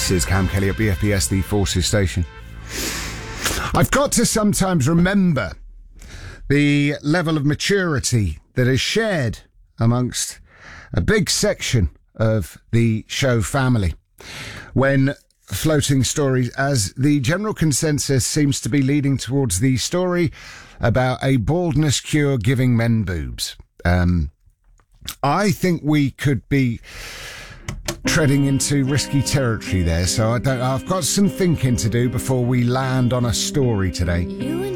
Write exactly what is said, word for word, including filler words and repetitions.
This is Cam Kelly at B F B S, the Forces Station. I've got to sometimes remember the level of maturity that is shared amongst a big section of the show family when floating stories, as the general consensus seems to be leading towards the story about a baldness cure giving men boobs. Um, I think we could be treading into risky territory there, so I don't, I've got some thinking to do before we land on a story today.